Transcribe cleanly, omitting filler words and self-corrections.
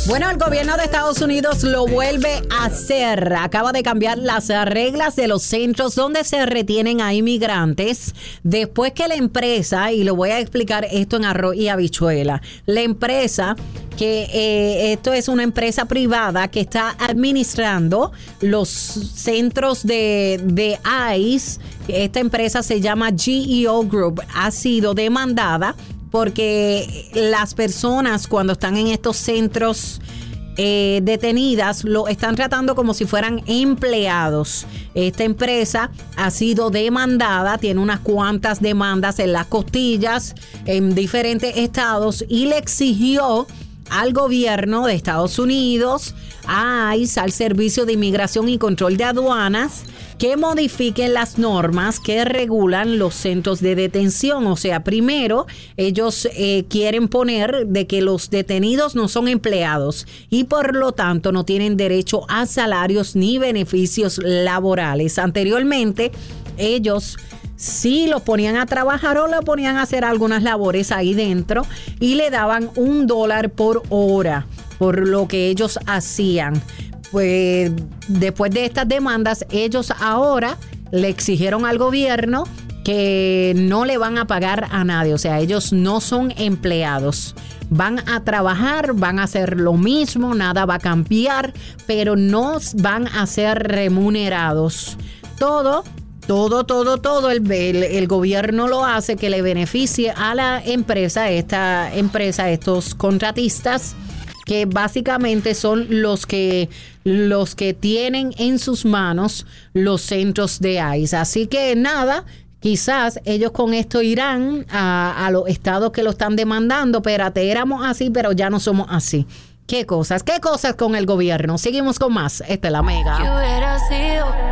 Bueno, el gobierno de Estados Unidos lo vuelve a hacer. Acaba de cambiar las reglas de los centros donde se retienen a inmigrantes después que la empresa, y lo voy a explicar esto en arroz y habichuela, la empresa esto es una empresa privada que está administrando los centros de ICE. Esta empresa se llama GEO Group, ha sido demandada porque las personas cuando están en estos centros detenidas lo están tratando como si fueran empleados. Esta empresa ha sido demandada, tiene unas cuantas demandas en las costillas en diferentes estados y le exigió al gobierno de Estados Unidos, a ICE, al Servicio de Inmigración y Control de Aduanas, que modifiquen las normas que regulan los centros de detención. O sea, primero, ellos quieren poner de que los detenidos no son empleados y por lo tanto no tienen derecho a salarios ni beneficios laborales. Anteriormente, ellos sí los ponían a trabajar o lo ponían a hacer algunas labores ahí dentro y le daban $1 por hora por lo que ellos hacían. Pues después de estas demandas, ellos ahora le exigieron al gobierno que no le van a pagar a nadie. O sea, ellos no son empleados. Van a trabajar, van a hacer lo mismo, nada va a cambiar, pero no van a ser remunerados. Todo el gobierno lo hace que le beneficie a la empresa, estos contratistas, que básicamente son los que tienen en sus manos los centros de ICE. Así que nada, quizás ellos con esto irán a los estados que lo están demandando. Espérate, éramos así, pero ya no somos así. ¿Qué cosas con el gobierno? Seguimos con más. Esta es La Mega. ¿Qué hubiera sido